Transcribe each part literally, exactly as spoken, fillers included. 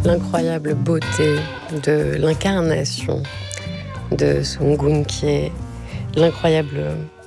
l'incroyable beauté de l'incarnation de Sungun, qui est l'incroyable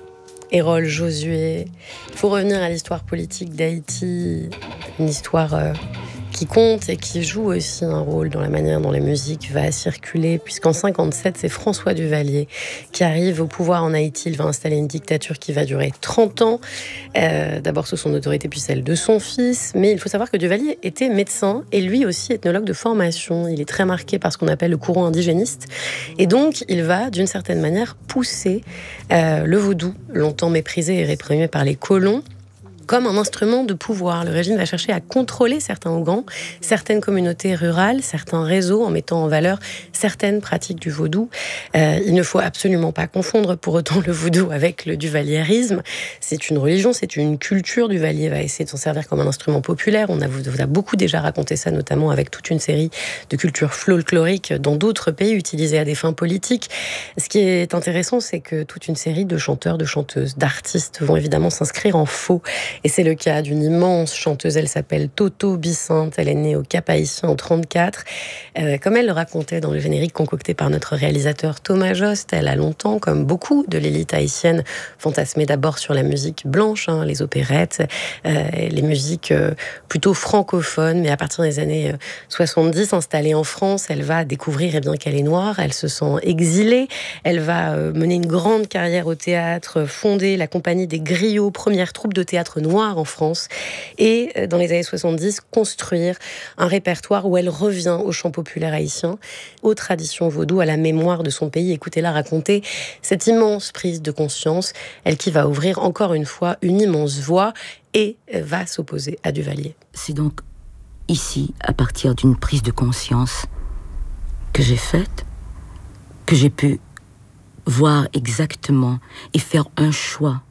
Hérole Josué. Il faut revenir à l'histoire politique d'Haïti, une histoire euh, qui compte et qui joue aussi un rôle dans la manière dont la musique va circuler, puisqu'en cinquante-sept, c'est François Duvalier qui arrive au pouvoir en Haïti. Il va installer une dictature qui va durer trente ans, euh, d'abord sous son autorité, puis celle de son fils. Mais il faut savoir que Duvalier était médecin et lui aussi ethnologue de formation. Il est très marqué par ce qu'on appelle le courant indigéniste. Et donc, il va, d'une certaine manière, pousser euh, le vaudou, longtemps méprisé et réprimé par les colons, comme un instrument de pouvoir. Le régime va chercher à contrôler certains Ogans, certaines communautés rurales, certains réseaux, en mettant en valeur certaines pratiques du vaudou. Euh, il ne faut absolument pas confondre pour autant le vaudou avec le duvalierisme. C'est une religion, c'est une culture. Duvalier va essayer de s'en servir comme un instrument populaire. On a, vous a beaucoup déjà raconté ça, notamment avec toute une série de cultures folkloriques dans d'autres pays utilisées à des fins politiques. Ce qui est intéressant, c'est que toute une série de chanteurs, de chanteuses, d'artistes vont évidemment s'inscrire en faux. Et c'est le cas d'une immense chanteuse, elle s'appelle Toto Bicinte, elle est née au Cap-Haïtien en trente-quatre. Euh, comme elle le racontait dans le générique concocté par notre réalisateur Thomas Jost, elle a longtemps, comme beaucoup de l'élite haïtienne, fantasmé d'abord sur la musique blanche, hein, les opérettes, euh, les musiques euh, plutôt francophones, mais à partir des années soixante-dix, installée en France, elle va découvrir eh bien, qu'elle est noire, elle se sent exilée, elle va euh, mener une grande carrière au théâtre, fonder la compagnie des Griots, première troupe de théâtre noire en France, et dans les années soixante-dix, construire un répertoire où elle revient au chant populaire haïtien, aux traditions vaudou, à la mémoire de son pays. Écoutez-la raconter cette immense prise de conscience, elle qui va ouvrir encore une fois une immense voie et va s'opposer à Duvalier. C'est donc ici, à partir d'une prise de conscience que j'ai faite, que j'ai pu voir exactement et faire un choix.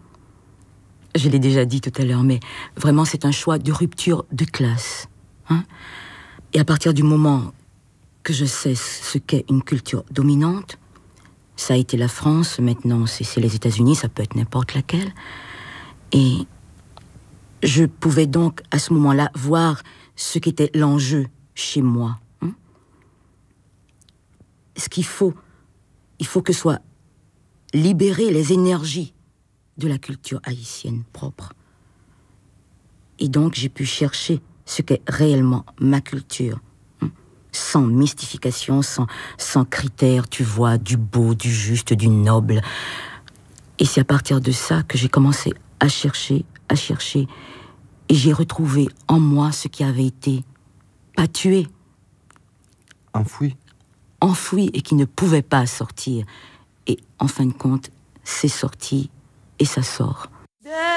Je l'ai déjà dit tout à l'heure, mais vraiment c'est un choix de rupture de classe. Hein? Et à partir du moment que je sais ce qu'est une culture dominante, ça a été la France, maintenant c'est, c'est les États-Unis, ça peut être n'importe laquelle. Et je pouvais donc à ce moment-là voir ce qu'était l'enjeu chez moi. Hein? Ce qu'il faut, il faut que soient libérées les énergies de la culture haïtienne propre. Et donc, j'ai pu chercher ce qu'est réellement ma culture, hein, sans mystification, sans, sans critères, tu vois, du beau, du juste, du noble. Et c'est à partir de ça que j'ai commencé à chercher, à chercher, et j'ai retrouvé en moi ce qui avait été pas tué, enfoui, enfoui et qui ne pouvait pas sortir. Et en fin de compte, c'est sorti. Et ça sort.